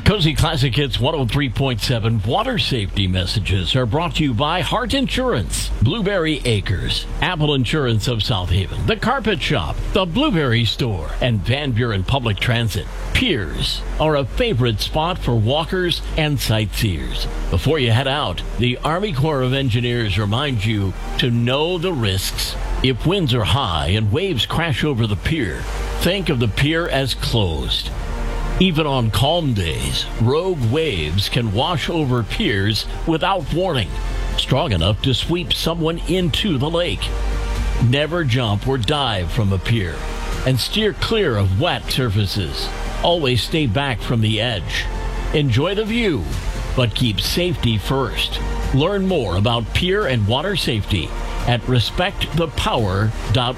Cozy Classic Hits 103.7 water safety messages are brought to you by Hart Insurance, Blueberry Acres, Apple Insurance of South Haven, The Carpet Shop, The Blueberry Store, and Van Buren Public Transit. Piers are a favorite spot for walkers and sightseers. Before you head out, the Army Corps of Engineers reminds you to know the risks. If winds are high and waves crash over the pier, think of the pier as closed. Even on calm days, rogue waves can wash over piers without warning, strong enough to sweep someone into the lake. Never jump or dive from a pier, and steer clear of wet surfaces. Always stay back from the edge. Enjoy the view, but keep safety first. Learn more about pier and water safety at respectthepower.org.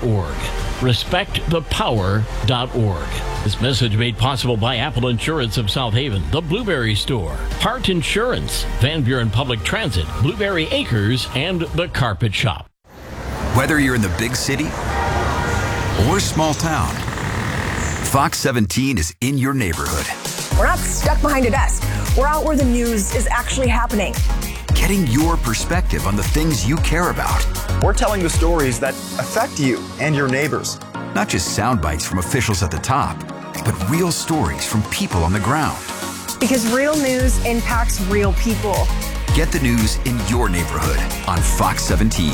respectthepower.org. This message made possible by Apple Insurance of South Haven, The Blueberry Store, Hart Insurance, Van Buren Public Transit, Blueberry Acres, and The Carpet Shop. Whether you're in the big city or small town, Fox 17 is in your neighborhood. We're not stuck behind a desk. We're out where the news is actually happening. Getting your perspective on the things you care about. We're telling the stories that affect you and your neighbors. Not just sound bites from officials at the top, but real stories from people on the ground. Because real news impacts real people. Get the news in your neighborhood on Fox 17.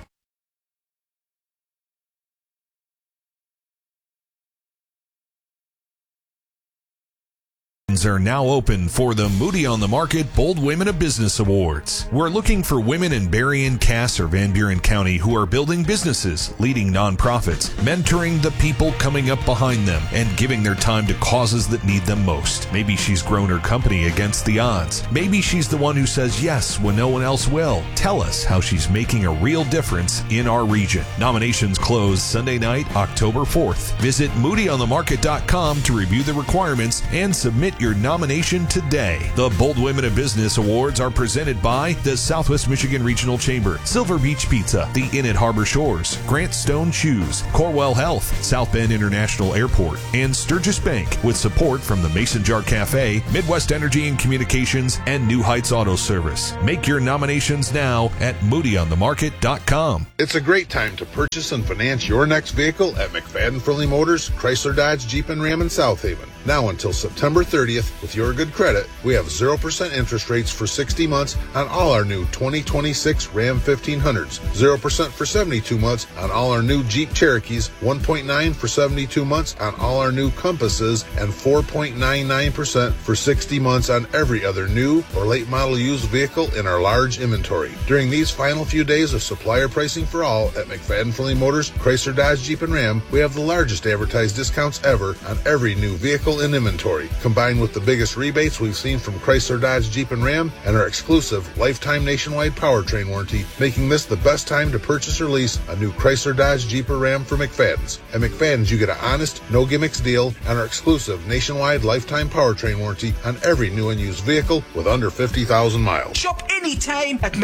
Are now open for the Moody on the Market Bold Women of Business Awards. We're looking for women in Berrien, Cass, or Van Buren County who are building businesses, leading nonprofits, mentoring the people coming up behind them, and giving their time to causes that need them most. Maybe she's grown her company against the odds. Maybe she's the one who says yes when no one else will. Tell us how she's making a real difference in our region. Nominations close Sunday night, October 4th. Visit moodyonthemarket.com to review the requirements and submit your nomination today. The Bold Women of Business Awards are presented by the Southwest Michigan Regional Chamber, Silver Beach Pizza, the Inn at Harbor Shores, Grant Stone Shoes, Corwell Health, South Bend International Airport, and Sturgis Bank, with support from the Mason Jar Cafe, Midwest Energy and Communications, and New Heights Auto Service. Make your nominations now at moodyonthemarket.com. It's a great time to purchase and finance your next vehicle at McFadden Friendly Motors, Chrysler Dodge Jeep and Ram in South Haven. Now until September 30th, with your good credit, we have 0% interest rates for 60 months on all our new 2026 Ram 1500s, 0% for 72 months on all our new Jeep Cherokees, 1.9% for 72 months on all our new Compasses, and 4.99% for 60 months on every other new or late model used vehicle in our large inventory. During these final few days of supplier pricing for all at McFadden Friendly Motors, Chrysler Dodge Jeep and Ram, we have the largest advertised discounts ever on every new vehicle in inventory, combined with the biggest rebates we've seen from Chrysler Dodge Jeep and Ram and our exclusive lifetime nationwide powertrain warranty, making this the best time to purchase or lease a new Chrysler Dodge Jeep or Ram from McFadden's. At McFadden's, you get an honest, no gimmicks deal and our exclusive nationwide lifetime powertrain warranty on every new and used vehicle with under 50,000 miles. Shop anytime at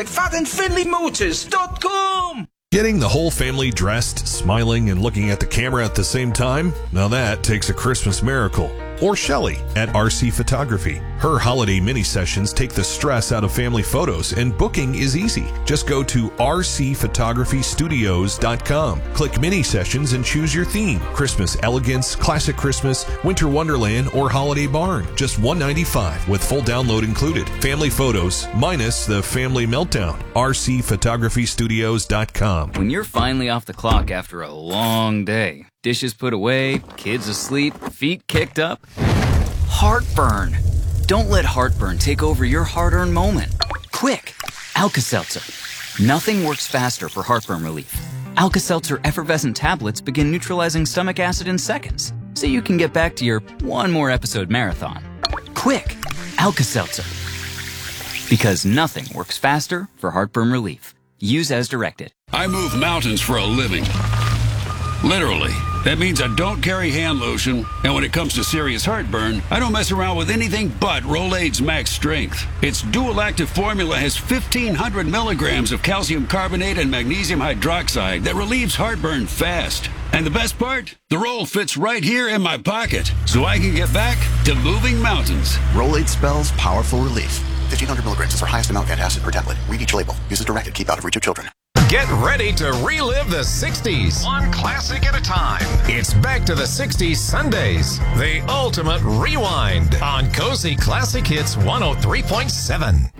McFaddenFriendlyMotors.com. Getting the whole family dressed, smiling, and looking at the camera at the same time? Now that takes a Christmas miracle. Or Shelley at RC Photography. Her holiday mini sessions take the stress out of family photos, and booking is easy. Just go to rcphotographystudios.com. Click mini sessions and choose your theme: Christmas elegance, classic Christmas, winter wonderland, or holiday barn. Just $195 with full download included. Family photos minus the family meltdown. rcphotographystudios.com. When you're finally off the clock after a long day, dishes put away, kids asleep, feet kicked up, heartburn. Don't let heartburn take over your hard-earned moment. Quick, Alka-Seltzer. Nothing works faster for heartburn relief. Alka-Seltzer effervescent tablets begin neutralizing stomach acid in seconds, so you can get back to your one more episode marathon. Quick, Alka-Seltzer. Because nothing works faster for heartburn relief. Use as directed. I move mountains for a living. Literally. That means I don't carry hand lotion, and when it comes to serious heartburn, I don't mess around with anything but Rolaids Max Strength. Its dual active formula has 1,500 milligrams of calcium carbonate and magnesium hydroxide that relieves heartburn fast. And the best part? The roll fits right here in my pocket, so I can get back to moving mountains. Rolade spells powerful relief. 1,500 milligrams is our highest amount antacid per tablet. Read each label. Use as directed. Keep out of reach of children. Get ready to relive the 60s. One classic at a time. It's Back to the 60s Sundays. The ultimate rewind on Cozy Classic Hits 103.7.